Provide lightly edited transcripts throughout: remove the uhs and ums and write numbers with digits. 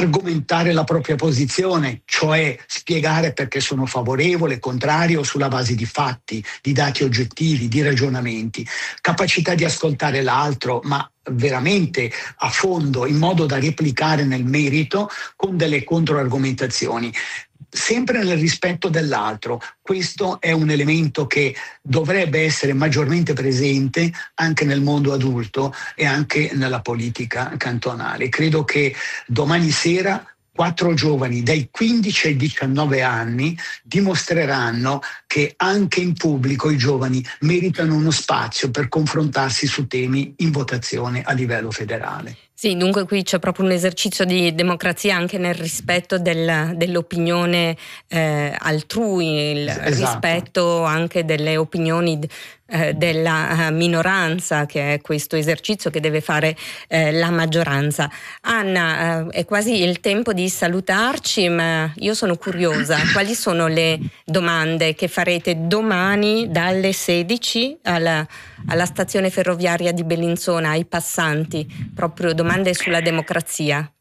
argomentare la propria posizione, cioè spiegare perché sono favorevole, contrario, sulla base di fatti, di dati oggettivi, di ragionamenti, capacità di ascoltare l'altro, ma veramente a fondo, in modo da replicare nel merito con delle controargomentazioni, sempre nel rispetto dell'altro. Questo è un elemento che dovrebbe essere maggiormente presente anche nel mondo adulto e anche nella politica cantonale. Credo che domani sera 4 giovani dai 15 ai 19 anni dimostreranno che anche in pubblico i giovani meritano uno spazio per confrontarsi su temi in votazione a livello federale. Sì, dunque qui c'è proprio un esercizio di democrazia anche nel rispetto dell'opinione altrui, il rispetto anche delle opinioni della minoranza, che è questo esercizio che deve fare la maggioranza. Anna, è quasi il tempo di salutarci, ma io sono curiosa, quali sono le domande che farete domani dalle 16 alla stazione ferroviaria di Bellinzona, ai passanti, proprio domande sulla democrazia?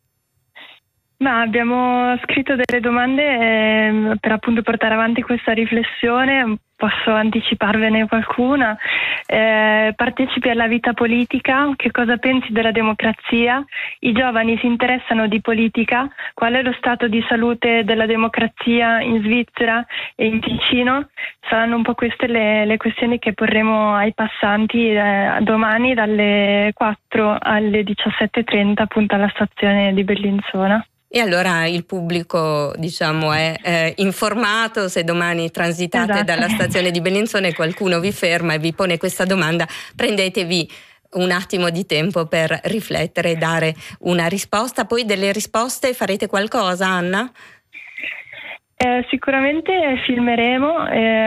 Ma abbiamo scritto delle domande per appunto portare avanti questa riflessione. Posso anticiparvene qualcuna? Partecipi alla vita politica? Che cosa pensi della democrazia? I giovani si interessano di politica? Qual è lo stato di salute della democrazia in Svizzera e in Ticino? Saranno un po' queste le questioni che porremo ai passanti domani dalle 4 alle 17:30 appunto alla stazione di Bellinzona. E allora il pubblico, diciamo, è informato. Se domani transitate dalla stazione di Bellinzona e qualcuno vi ferma e vi pone questa domanda, prendetevi un attimo di tempo per riflettere e dare una risposta. Poi delle risposte farete qualcosa, Anna? Sicuramente filmeremo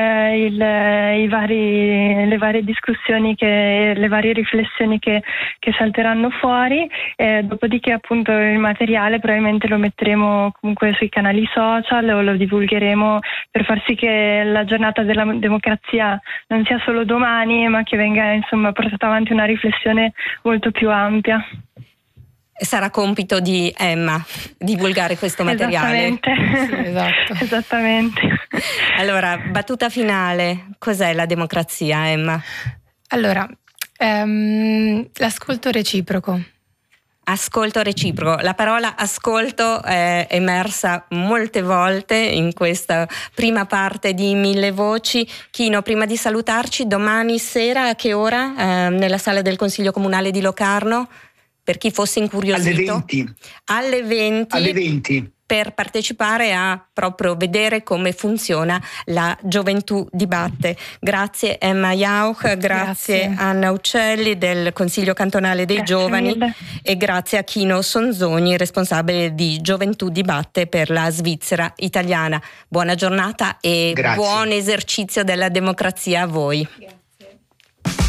le varie discussioni, le varie riflessioni che salteranno fuori, dopodiché appunto il materiale probabilmente lo metteremo comunque sui canali social o lo divulgheremo per far sì che la giornata della democrazia non sia solo domani, ma che venga insomma portata avanti una riflessione molto più ampia. Sarà compito di Emma divulgare questo materiale. Esattamente. Sì, esatto. Esattamente. Allora, battuta finale, cos'è la democrazia, Emma? Allora, l'ascolto reciproco. Ascolto reciproco. La parola ascolto è emersa molte volte in questa prima parte di Mille Voci. Chino, prima di salutarci, domani sera a che ora nella sala del Consiglio Comunale di Locarno? Per chi fosse incuriosito, alle 20 per partecipare a proprio vedere come funziona la Gioventù Dibatte. Grazie Emma Jauch, grazie Anna Uccelli del Consiglio Cantonale dei Giovani e grazie a Chino Sonzogni, responsabile di Gioventù Dibatte per la Svizzera italiana. Buona giornata e buon esercizio della democrazia a voi.